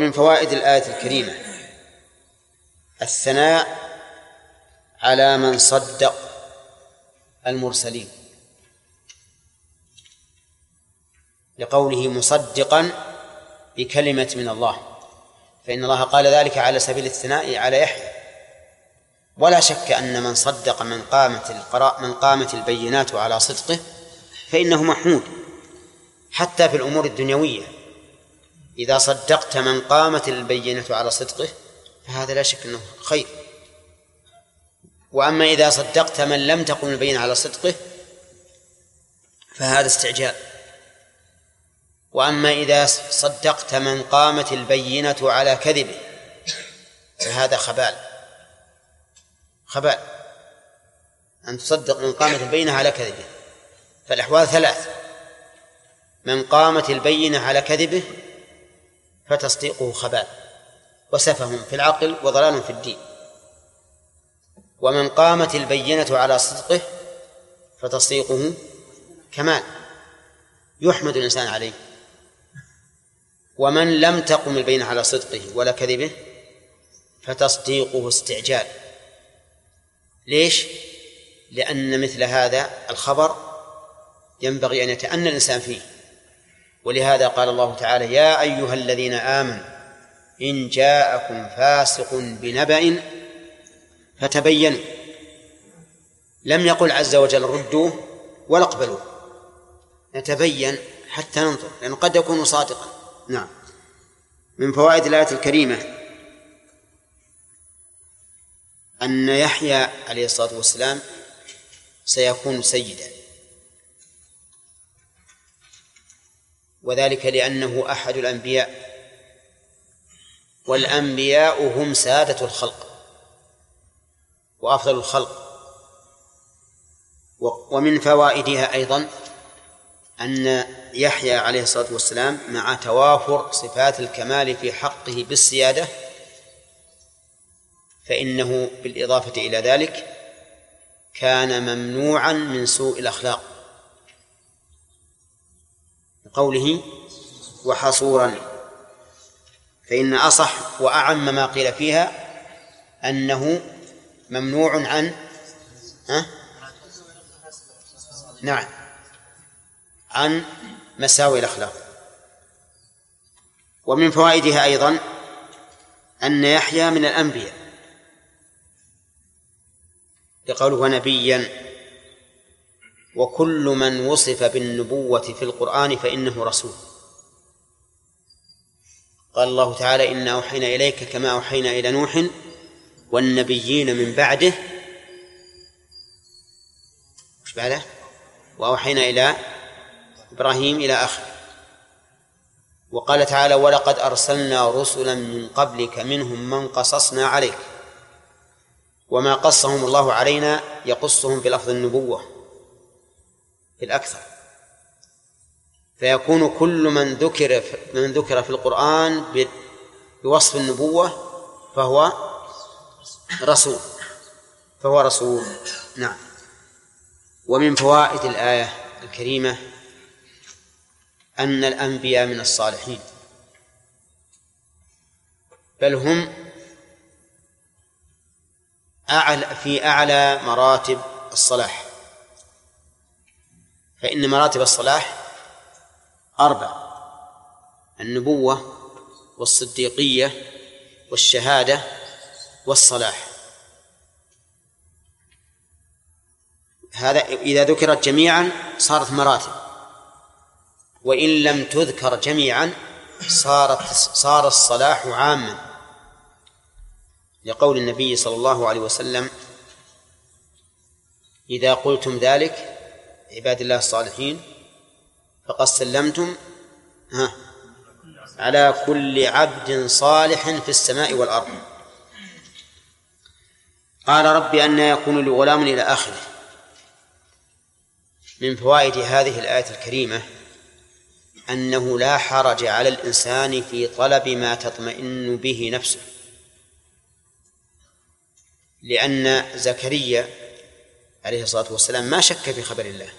ومن فوائد الآية الكريمة الثناء على من صدق المرسلين، لقوله مصدقا بكلمة من الله، فإن الله قال ذلك على سبيل الثناء على يحيى. ولا شك أن من صدق من قامت البينات على صدقه فإنه محمود حتى في الأمور الدنيوية. إذا صدقت من قامت البينة على صدقه فهذا لا شك أنه خير. وأما إذا صدقت من لم تقم البينة على صدقه فهذا استعجال. وأما إذا صدقت من قامت البينة على كذبه فهذا خبال أن تصدق من قامت البينة على كذبه. فالأحوال ثلاث: من قامت البينة على كذبه فتصديقه خبال وسفه في العقل وضلال في الدين، ومن قامت البينة على صدقه فتصديقه كمال يحمد الإنسان عليه. ومن لم تقم البينة على صدقه ولا كذبه فتصديقه استعجال. ليش؟ لأن مثل هذا الخبر ينبغي أن يتأنى الإنسان فيه. ولهذا قال الله تعالى: يا أيها الذين آمنوا إن جاءكم فاسق بنبأ فتبينوا. لم يقل عز وجل ردوه ولا اقبلوه، نتبين حتى ننظر، لأنه قد يكون صادقا. نعم. من فوائد الآية الكريمة أن يحيى عليه الصلاة والسلام سيكون سيدا، وذلك لأنه أحد الأنبياء، والأنبياء هم سادة الخلق وأفضل الخلق. ومن فوائدها أيضا أن يحيى عليه الصلاة والسلام مع توافر صفات الكمال في حقه بالسيادة فإنه بالإضافة إلى ذلك كان ممنوعا من سوء الأخلاق، قوله وحصورا. فإن أصح وأعم ما قيل فيها أنه ممنوع عن مساوي الأخلاق. ومن فوائدها أيضا أن يحيى من الأنبياء، لقوله ونبيا، وكل من وصف بالنبوة في القرآن فإنه رسول. قال الله تعالى: إنا أوحينا إليك كما أوحينا إلى نوح والنبيين من بعده وأوحينا إلى إبراهيم إلى آخره. وقال تعالى: ولقد أرسلنا رسلا من قبلك منهم من قصصنا عليك. وما قصهم الله علينا يقصهم بلفظ النبوة في الأكثر، فيكون كل من ذكر في القرآن بوصف النبوة فهو رسول. نعم. ومن فوائد الآية الكريمة أن الأنبياء من الصالحين، بل هم في أعلى مراتب الصلاح. فإن مراتب الصلاح 4: النبوة والصديقية والشهادة والصلاح. هذا إذا ذكرت جميعا صارت مراتب، وإن لم تذكر جميعا صار الصلاح عاما، لقول النبي صلى الله عليه وسلم: إذا قلتم ذلك عباد الله الصالحين فقد سلمتم على كل عبد صالح في السماء والأرض. قال: رب أنى يكون لي غلام إلى آخره. من فوائد هذه الآية الكريمة أنه لا حرج على الإنسان في طلب ما تطمئن به نفسه، لأن زكريا عليه الصلاة والسلام ما شك في خبر الله،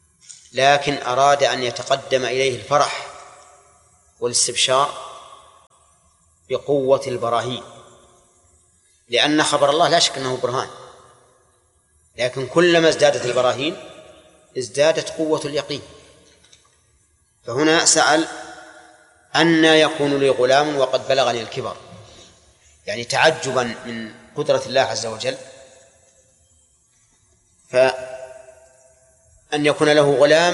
لكن أراد أن يتقدم إليه الفرح والاستبشار بقوة البراهين، لأن خبر الله لا شك أنه برهان، لكن كلما ازدادت البراهين ازدادت قوة اليقين. فهنا سأل: أنى يكون لي غلام وقد بلغني الكبر، يعني تعجبا من قدرة الله عز وجل، فأن يكون له غلام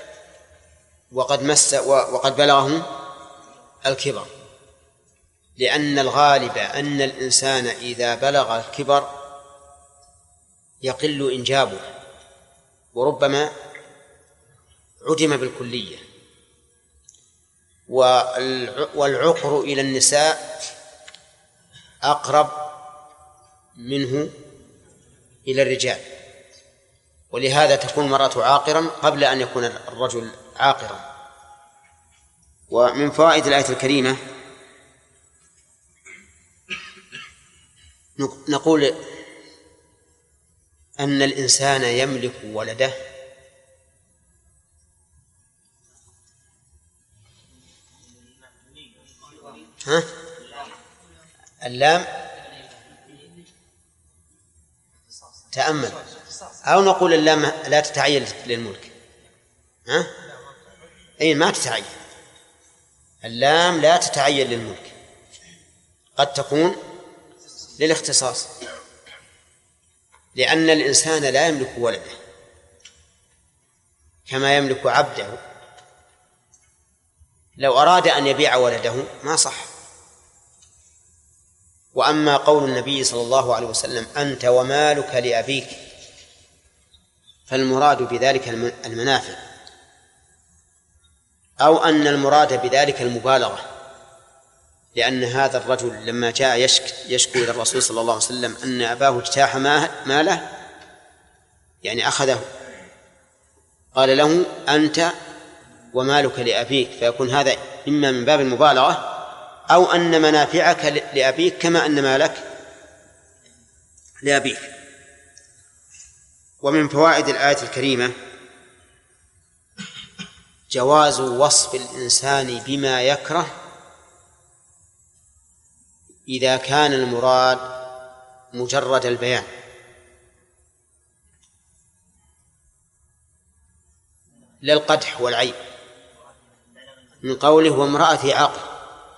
وقد بلغه الكبر، لأن الغالب أن الإنسان إذا بلغ الكبر يقل إنجابه وربما عدم بالكلية. والعقر إلى النساء أقرب منه إلى الرجال، ولهذا تكون المرأة عاقرا قبل أن يكون الرجل عاقرا. ومن فوائد الآية الكريمة نقول أن الإنسان يملك ولده اللام تأمل، أو نقول اللام لا تتعين للملك. أي ما تتعين، اللام لا تتعين للملك، قد تكون للاختصاص، لأن الإنسان لا يملك ولده كما يملك عبده. لو أراد أن يبيع ولده ما صح. وأما قول النبي صلى الله عليه وسلم: أنت ومالك لأبيك، فالمراد بذلك المنافع، أو أن المراد بذلك المبالغة، لأن هذا الرجل لما جاء يشكو إلى الرسول صلى الله عليه وسلم أن أباه اجتاح ماله، يعني أخذه، قال له: أنت ومالك لأبيك، فيكون هذا إما من باب المبالغة، أو أن منافعك لأبيك كما أن مالك لأبيك. ومن فوائد الآية الكريمة جواز وصف الإنسان بما يكره إذا كان المراد مجرد البيان، لا القدح والعيب، من قوله: وامرأتي عاقر،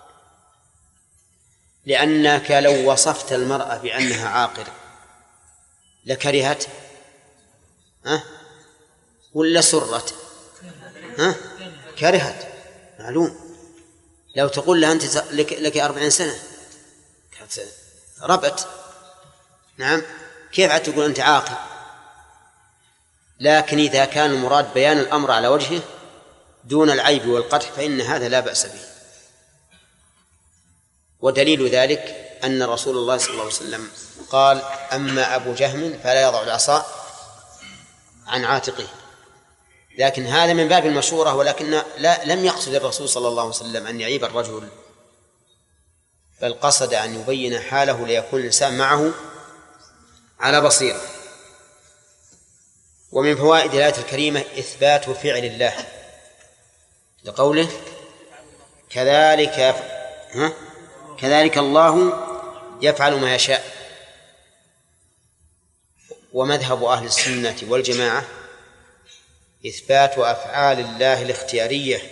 لأنك لو وصفت المرأة بأنها عاقر لكرهت ولا سرت؟ كرهت، معلوم. لو تقول لها: أنت لك 40 سنة، ربت، نعم، كيف عاد تقول أنت عاقل؟ لكن إذا كان المراد بيان الأمر على وجهه دون العيب والقدح فإن هذا لا بأس به. ودليل ذلك أن رسول الله صلى الله عليه وسلم قال: أما أبو جهم فلا يضع العصا عن عاتقه. لكن هذا من باب المشورة، ولكن لم يقصد الرسول صلى الله عليه وسلم أن يعيب الرجل، بل قصد أن يبين حاله ليكون الإنسان معه على بصيرة. ومن فوائد الآية الكريمة إثبات فعل الله لقوله: كذلك الله يفعل ما يشاء. ومذهب أهل السنة والجماعة إثبات أفعال الله الاختيارية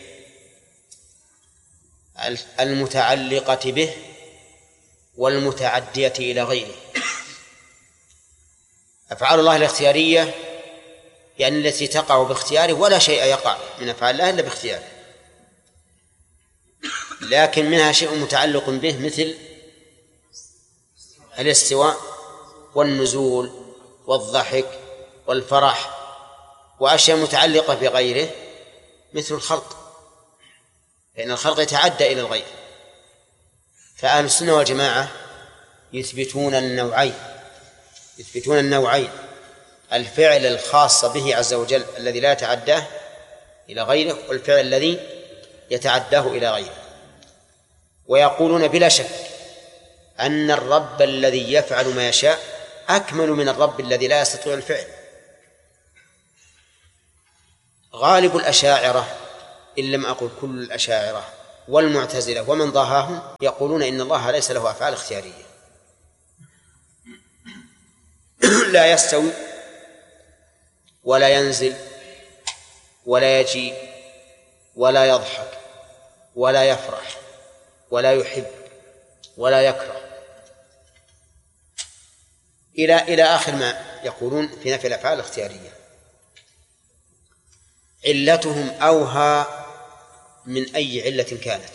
المتعلقة به والمتعدية إلى غيره. أفعال الله الاختيارية يعني التي تقع باختياره، ولا شيء يقع من أفعال الله إلا باختياره، لكن منها شيء متعلق به مثل الاستواء والنزول والضحك والفرح، وأشياء متعلقة بغيره مثل الخلق، فإن الخلق يتعدى إلى الغير. فأهل السنة والجماعة يثبتون النوعين: الفعل الخاص به عز وجل الذي لا يتعداه إلى غيره، والفعل الذي يتعداه إلى غيره. ويقولون بلا شك أن الرب الذي يفعل ما يشاء أكمل من الرب الذي لا يستطيع الفعل. غالب الأشاعرة، إن لم أقل كل الأشاعرة، والمعتزلة ومن ضاهاهم يقولون إن الله ليس له أفعال اختيارية. لا يستوي ولا ينزل ولا يجيء ولا يضحك ولا يفرح ولا يحب ولا يكره إلى آخر ما يقولون في نفي الأفعال الاختيارية. علتهم أوهى من أي علة كانت.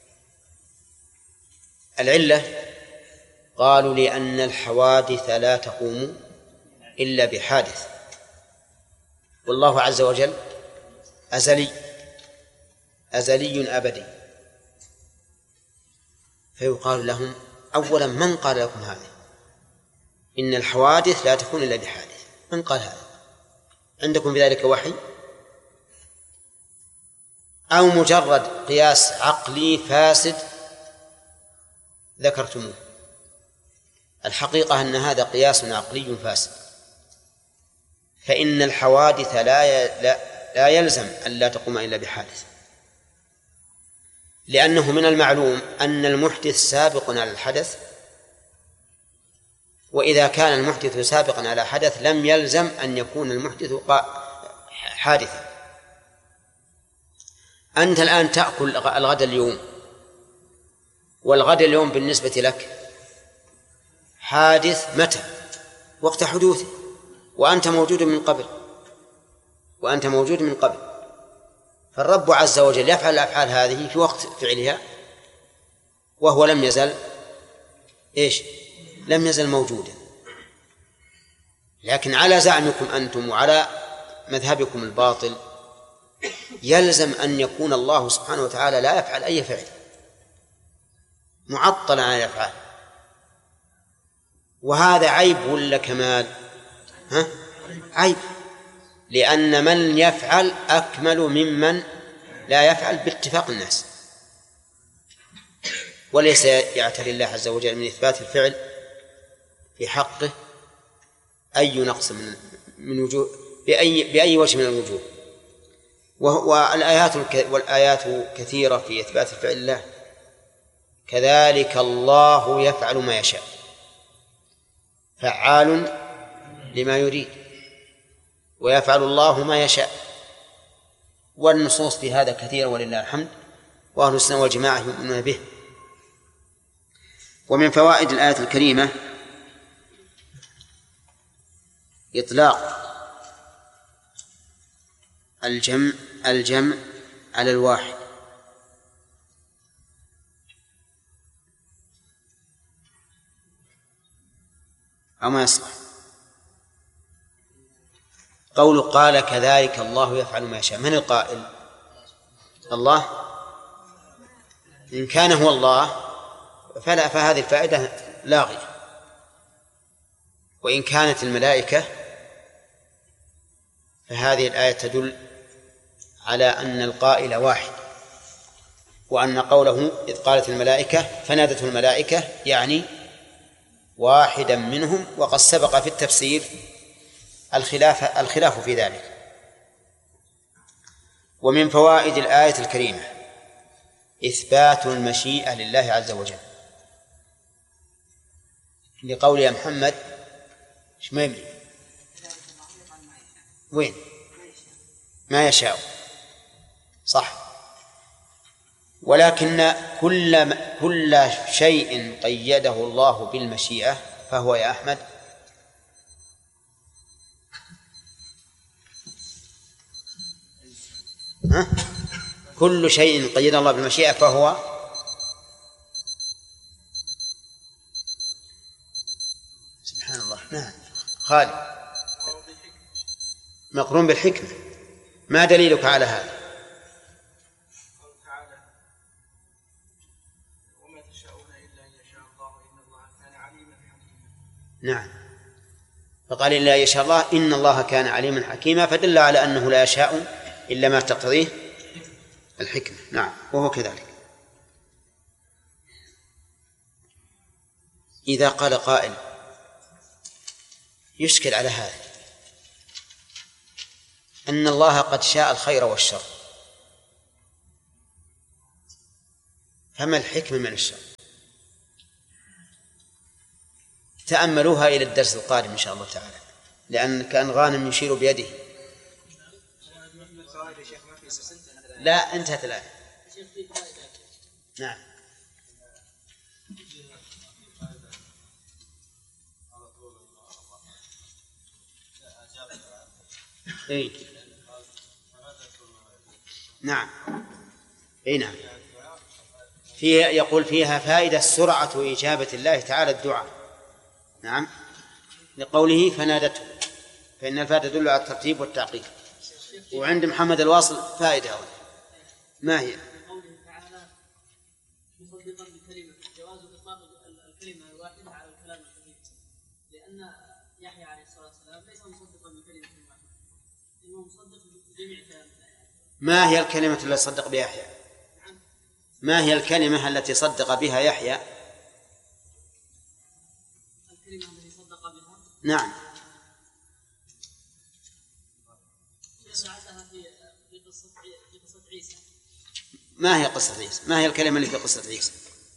العلة قالوا لأن الحوادث لا تقوم إلا بحادث، والله عز وجل أزلي أبدي، فيقال لهم أولا من قال لكم هذا؟ إن الحوادث لا تكون إلا بحادث، من قال هذا؟ عندكم بذلك وحي أو مجرد قياس عقلي فاسد ذكرتموه؟ الحقيقة أن هذا قياس عقلي فاسد، فإن الحوادث لا يلزم أن لا تقوم إلا بحادث، لأنه من المعلوم أن المحدث سابق على الحدث، وإذا كان المحدث سابقا على حدث لم يلزم أن يكون المحدث حادثا. أنت الآن تأكل الغد اليوم، والغد اليوم بالنسبة لك حادث متى؟ وقت حدوثه، وأنت موجود من قبل، فالرب عز وجل يفعل الأفعال هذه في وقت فعلها وهو لم يزل لم يزل موجودا. لكن على زعمكم أنتم وعلى مذهبكم الباطل يلزم أن يكون الله سبحانه وتعالى لا يفعل أي فعل، معطلا عن الأفعال، وهذا عيب ولا كمال؟ عيب، لأن من يفعل أكمل ممن لا يفعل باتفاق الناس. وليس يعتري الله عز وجل من إثبات الفعل في حقه أي نقص من وجوه بأي وجه من الوجوه. والآيات كثيرة في إثبات الفعل الله. كذلك الله يفعل ما يشاء، فعال لما يريد، ويفعل الله ما يشاء. والنصوص في هذا كثيرة ولله الحمد، وأهل السنة والجماعة يؤمنون به. ومن فوائد الآية الكريمة إطلاق الجمع على الواحد، أو ما يصلح. قول قال كذلك الله يفعل ما يشاء، من القائل؟ الله. إن كان هو الله فهذه الفائدة لاغية، وإن كانت الملائكة فهذه الآية تدل على أن القائل واحد، وأن قوله إذ قالت الملائكة فنادته الملائكة يعني واحدا منهم، وقد سبق في التفسير الخلاف في ذلك. ومن فوائد الآية الكريمة إثبات المشيئة لله عز وجل، لقول يا محمد ايش ما يملي وين ما يشاء، صح. ولكن كل شيء قيده الله بالمشيئة فهو يا أحمد كل شيء قيده الله بالمشيئة فهو سبحان الله. نعم خالد مقرون بالحكمة. ما دليلك على هذا؟ نعم، فقال إلا يشاء الله إن الله كان عليما حكيما، فدل على أنه لا يشاء إلا ما تقتضيه الحكمة. نعم، وهو كذلك. إذا قال قائل يشكل على هذا أن الله قد شاء الخير والشر، فما الحكمة من الشر؟ تأملوها إلى الدرس القادم إن شاء الله تعالى، لأن كان غانم يشير بيده. لا انتهت الآن. نعم. إيه؟ نعم. إيه نعم. فيها يقول فيها فائدة سرعة إجابة الله تعالى الدعاء. نعم، لقوله فنادته، فإن الفائدة تدل على الترتيب والتعقيب. وعند محمد الواصل فائدة. ما هي؟ قوله تعالى مصدقا بكلمة، جواز إطلاق الكلمة الواحدة على الكلام الكثير، لأن يحيى عليه الصلاة والسلام ليس مصدقا بكلمة واحدة، إنه مصدق بجميع كلام الله. ما هي الكلمة التي صدق بها يحيى؟ ما هي الكلمة التي صدق بها يحيى؟ الكلمة التي صدق بها؟ نعم. في قصة عيسى. ما هي قصة عيسى؟ ما هي الكلمة اللي في قصة عيسى؟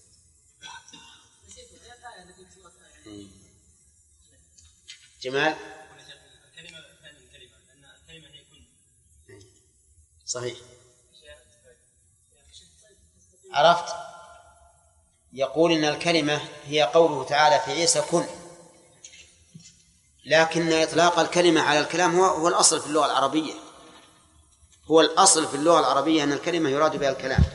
جمال. الكلمة أن الكلمة هي كل. صحيح. عرفت؟ يقول إن الكلمة هي قوله تعالى في عيسى كن، لكن إطلاق الكلمة على الكلام هو الأصل في اللغة العربية. هو الأصل في اللغة العربية أن الكلمة يراد بها الكلام.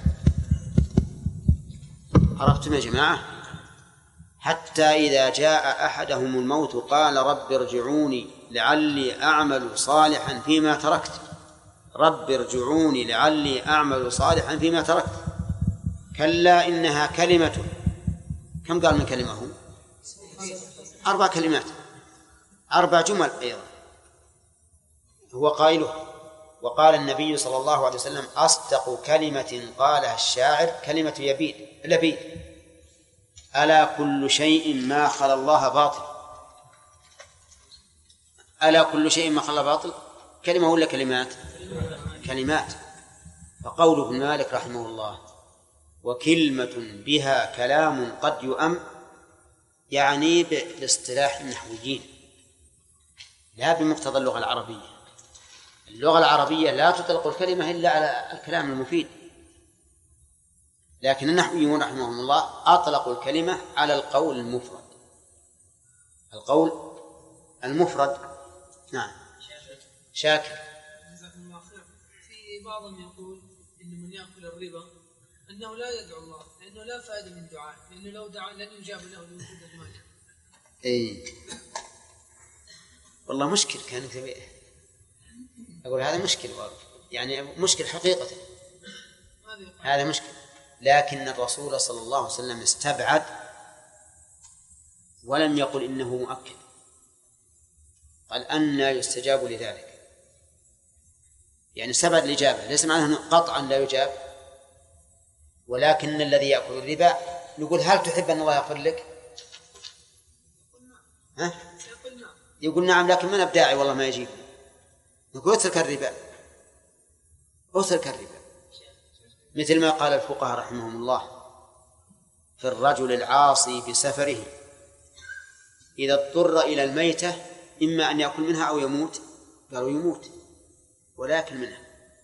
عرفتم يا جماعة؟ حتى إذا جاء أحدهم الموت قال رب ارجعوني لعلي أعمل صالحا فيما تركت. رب ارجعوني لعلي أعمل صالحا فيما تركت. كلا إنها كلمة. كم قال من كلمة هو؟ 4 كلمات، 4 جمل أيضا هو قائله. وقال النبي صلى الله عليه وسلم أصدق كلمة قالها الشاعر كلمة لبيد ألا كل شيء ما خلا الله باطل. ألا كل شيء ما خلا باطل كلمة ولا كلمات؟ كلمات. فقوله ابن مالك رحمه الله وكلمة بها كلام قد يؤم، يعني باصطلاح النحويين لا بمقتضى اللغة العربية. اللغة العربية لا تطلق الكلمة إلا على الكلام المفيد، لكن النحويون رحمهم الله أطلقوا الكلمة على القول المفرد. القول المفرد. نعم. شاكر. في بعضهم يقول إن من يأكل الربا أنه لا يدعو الله لأنه لا فائدة من دعاء، لأنه لو دعا لن يجاب له لوجود المال. إيه والله مشكل. كان أقول هذا مشكل، يعني مشكل حقيقة، هذا مشكل. لكن الرسول صلى الله عليه وسلم استبعد ولم يقل إنه مؤكد. قال أن يستجاب لذلك، يعني استبعد الإجابة، ليس معناه أنه قطعا لا يجاب. ولكن الذي يأكل الربا نقول هل تحب أن الله يغفر لك؟ ها؟ يقول نعم لكن من أبداعي والله ما يجيب. نقول اترك الربا، اترك الربا، مثل ما قال الفقهاء رحمهم الله في الرجل العاصي بسفره إذا اضطر إلى الميتة إما أن يأكل منها أو يموت، قالوا يموت ولكن منها،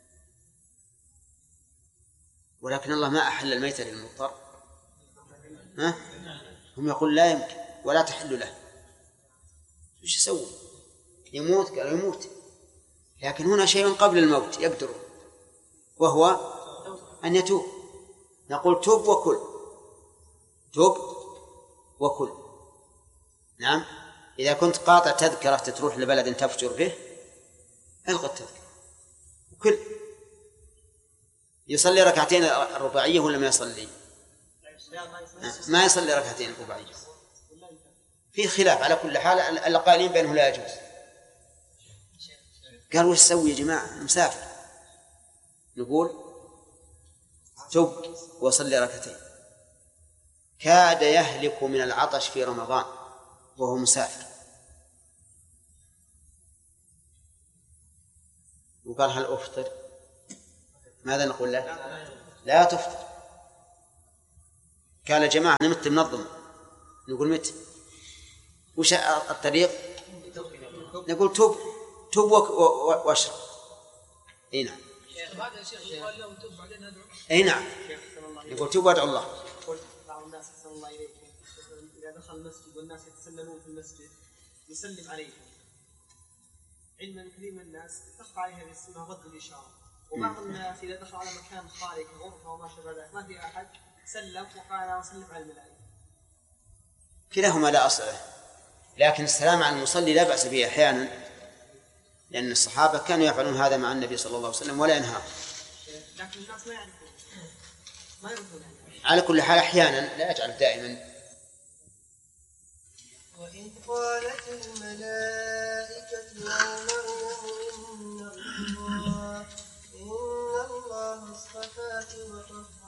ولكن الله ما أحل الميتة للمضطر. ها؟ هم يقول لا يمكن ولا تحل له، وش يسوي؟ يموت؟ قالوا يموت، لكن هنا شيء قبل الموت يقدر، وهو أن يتوب. نقول توب وكل، توب وكل. نعم. إذا كنت قاطع تذكرة تروح لبلد تفجر به ألغى التذكرة وكل. يصلي ركعتين الرباعية ولا ما يصلي؟ ما يصلي ركعتين الرباعية، في خلاف على كل حال. القائلين بأنه لا يجوز. قالوا وش سوي يا جماعة؟ مسافر. نقول تب وصلي ركعتين. كاد يهلك من العطش في رمضان وهو مسافر، وقال هل أفطر؟ ماذا نقول له؟ لا تفطر. قال يا جماعة أنا مت منظم، نقول مت وش الطريق؟ نقول توب واشرب. اي نعم. اي نعم، نقول توب وادعو الله. بعض الناس أحسن الله إليكم إذا دخل المسجد والناس يتسلمون في المسجد يسلم عليهم، علما كثير من الناس تخفى عليه هذه اسمها رد الإشارة، وبعض الناس إذا دخل على مكان خارج غرفة وما شابه ذلك ما في أحد سلم وقال أنا أسلم على الملائكة. كلاهما لا أصل له، لكن السلام على المصلي لا بأس به أحيانا، لأن الصحابة كانوا يفعلون هذا مع النبي صلى الله عليه وسلم ولا ينهى. لكن الناس ما يعرفون على كل حال أحيانا، لا يجعل دائما. وإذ قالت الملائكة يا مريم إن الله اصطفاك وطهرك